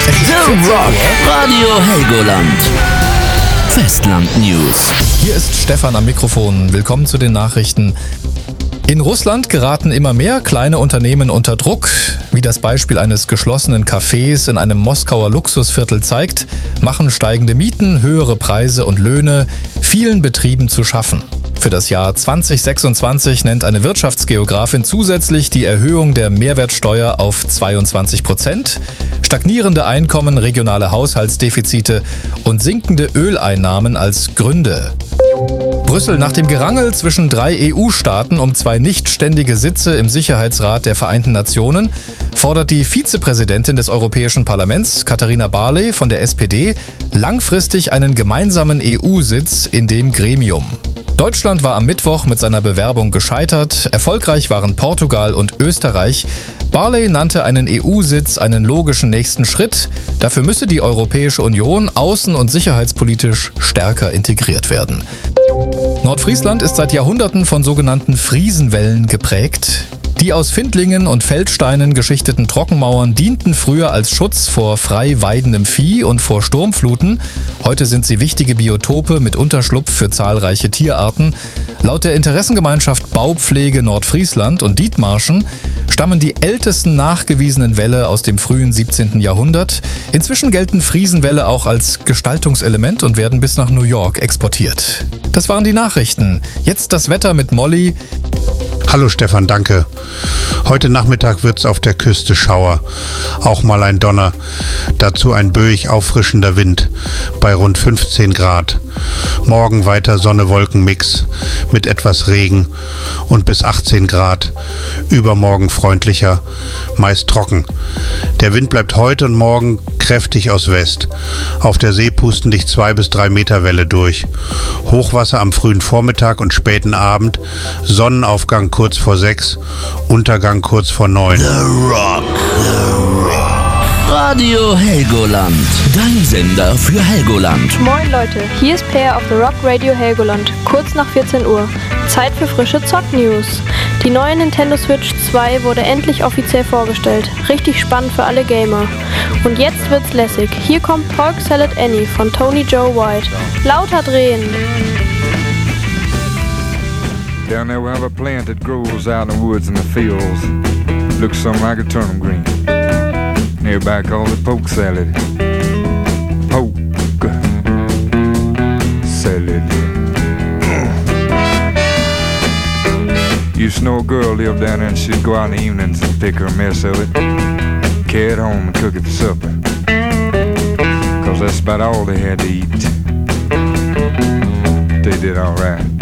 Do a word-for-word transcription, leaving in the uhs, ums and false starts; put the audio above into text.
The Rock Radio Helgoland. Festland News. Hier ist Stefan am Mikrofon. Willkommen zu den Nachrichten. In Russland geraten immer mehr kleine Unternehmen unter Druck. Wie das Beispiel eines geschlossenen Cafés in einem Moskauer Luxusviertel zeigt, machen steigende Mieten, höhere Preise und Löhne vielen Betrieben zu schaffen. Für das Jahr zwanzig sechsundzwanzig nennt eine Wirtschaftsgeografin zusätzlich die Erhöhung der Mehrwertsteuer auf zweiundzwanzig Prozent, stagnierende Einkommen, regionale Haushaltsdefizite und sinkende Öleinnahmen als Gründe. Brüssel: Nach dem Gerangel zwischen drei E U-Staaten um zwei nichtständige Sitze im Sicherheitsrat der Vereinten Nationen fordert die Vizepräsidentin des Europäischen Parlaments, Katharina Barley von der S P D, langfristig einen gemeinsamen E U-Sitz in dem Gremium. Deutschland war am Mittwoch mit seiner Bewerbung gescheitert. Erfolgreich waren Portugal und Österreich. Barley nannte einen E U-Sitz einen logischen nächsten Schritt. Dafür müsse die Europäische Union außen- und sicherheitspolitisch stärker integriert werden. Nordfriesland ist seit Jahrhunderten von sogenannten Friesenwällen geprägt. Die aus Findlingen und Feldsteinen geschichteten Trockenmauern dienten früher als Schutz vor frei weidendem Vieh und vor Sturmfluten. Heute sind sie wichtige Biotope mit Unterschlupf für zahlreiche Tierarten. Laut der Interessengemeinschaft Baupflege Nordfriesland und Dithmarschen stammen die ältesten nachgewiesenen Wälle aus dem frühen siebzehnten Jahrhundert. Inzwischen gelten Friesenwälle auch als Gestaltungselement und werden bis nach New York exportiert. Das waren die Nachrichten. Jetzt das Wetter mit Molly. Hallo Stefan, danke. Heute Nachmittag wird's auf der Küste Schauer. Auch mal ein Donner. Dazu ein böig auffrischender Wind bei rund fünfzehn Grad. Morgen weiter Sonne-Wolken-Mix mit etwas Regen und bis achtzehn Grad. Übermorgen freundlicher, meist trocken. Der Wind bleibt heute und morgen kräftig aus West. Auf der See pusten dich zwei bis drei Meter Welle durch. Hochwasser am frühen Vormittag und späten Abend. Sonnenaufgang kurz vor sechs, Untergang kurz vor neun. The Rock. The Rock. Radio Helgoland. Dein Sender für Helgoland. Moin Leute, hier ist Peer auf The Rock Radio Helgoland. Kurz nach vierzehn Uhr. Zeit für frische Zock-News. Die neue Nintendo Switch zwei wurde endlich offiziell vorgestellt. Richtig spannend für alle Gamer. Und jetzt wird's lässig. Hier kommt Pork Salad Annie von Tony Joe White. Lauter drehen! Down there we have a plant that grows out in the woods and the fields. Looks something like a turnip green. Everybody calls it poke salad. Poke salad. Used to know a girl lived down there and she'd go out in the evenings and pick her a mess of it, carry it home and cook it for supper. Cause that's about all they had to eat. They did alright.